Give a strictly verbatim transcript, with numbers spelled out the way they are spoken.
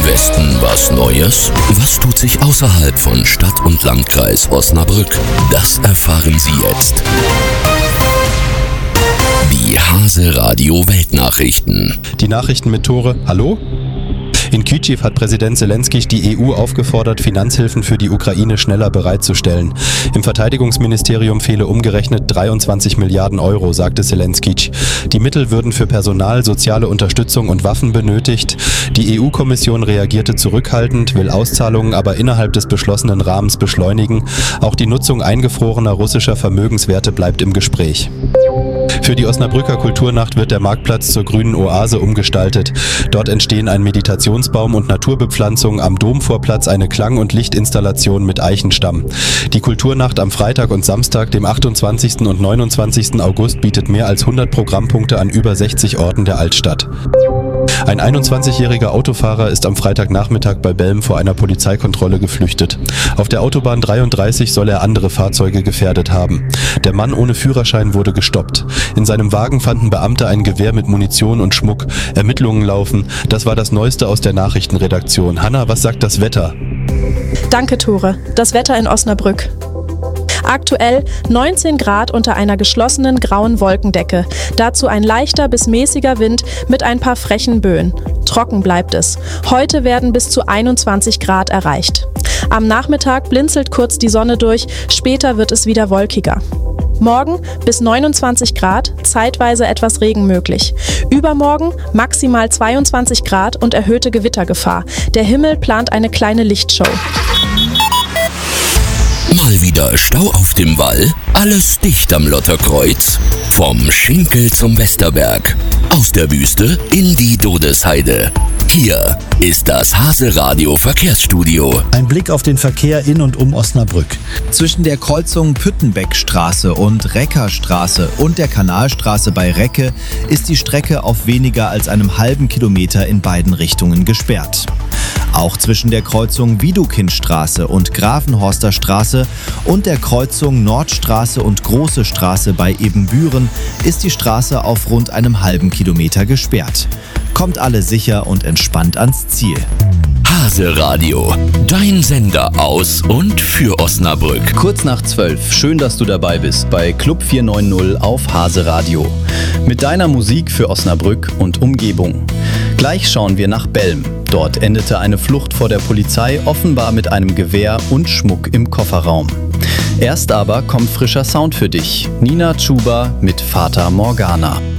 Im Westen was Neues? Was tut sich außerhalb von Stadt und Landkreis Osnabrück? Das erfahren Sie jetzt. Die Hase Radio Weltnachrichten. Die Nachrichten mit Tore. Hallo? In Kyiv hat Präsident Selenskyj die E U aufgefordert, Finanzhilfen für die Ukraine schneller bereitzustellen. Im Verteidigungsministerium fehle umgerechnet dreiundzwanzig Milliarden Euro, sagte Selenskyj. Die Mittel würden für Personal, soziale Unterstützung und Waffen benötigt. Die E U-Kommission reagierte zurückhaltend, will Auszahlungen aber innerhalb des beschlossenen Rahmens beschleunigen. Auch die Nutzung eingefrorener russischer Vermögenswerte bleibt im Gespräch. Für die Osnabrücker Kulturnacht wird der Marktplatz zur grünen Oase umgestaltet. Dort entstehen ein Meditationsbaum und Naturbepflanzung, am Domvorplatz eine Klang- und Lichtinstallation mit Eichenstamm. Die Kulturnacht am Freitag und Samstag, dem achtundzwanzigsten und neunundzwanzigsten August, bietet mehr als hundert Programmpunkte an über sechzig Orten der Altstadt. Ein einundzwanzigjähriger Autofahrer ist am Freitagnachmittag bei Belm vor einer Polizeikontrolle geflüchtet. Auf der Autobahn dreiunddreißig soll er andere Fahrzeuge gefährdet haben. Der Mann ohne Führerschein wurde gestoppt. In seinem Wagen fanden Beamte ein Gewehr mit Munition und Schmuck. Ermittlungen laufen. Das war das Neueste aus der Nachrichtenredaktion. Hanna, was sagt das Wetter? Danke, Tore. Das Wetter in Osnabrück. Aktuell neunzehn Grad unter einer geschlossenen grauen Wolkendecke. Dazu ein leichter bis mäßiger Wind mit ein paar frechen Böen. Trocken bleibt es. Heute werden bis zu einundzwanzig Grad erreicht. Am Nachmittag blinzelt kurz die Sonne durch, später wird es wieder wolkiger. Morgen bis neunundzwanzig Grad, zeitweise etwas Regen möglich. Übermorgen maximal zweiundzwanzig Grad und erhöhte Gewittergefahr. Der Himmel plant eine kleine Lichtshow. Mal wieder Stau auf dem Wall? Alles dicht am Lotterkreuz? Vom Schinkel zum Westerberg. Aus der Wüste in die Dodesheide. Hier ist das Hase Radio Verkehrsstudio. Ein Blick auf den Verkehr in und um Osnabrück. Zwischen der Kreuzung Püttenbeckstraße und Reckerstraße und der Kanalstraße bei Recke ist die Strecke auf weniger als einem halben Kilometer in beiden Richtungen gesperrt. Auch zwischen der Kreuzung Widukindstraße und Grafenhorster Straße und der Kreuzung Nordstraße und Große Straße bei Ebenbüren ist die Straße auf rund einem halben Kilometer gesperrt. Kommt alle sicher und entspannt ans Ziel. Hase Radio, dein Sender aus und für Osnabrück. Kurz nach zwölf, schön, dass du dabei bist bei Club vier neun null auf Hase Radio. Mit deiner Musik für Osnabrück und Umgebung. Gleich schauen wir nach Belm. Dort endete eine Flucht vor der Polizei offenbar mit einem Gewehr und Schmuck im Kofferraum. Erst aber kommt frischer Sound für dich. Nina Chuba mit Fata Morgana.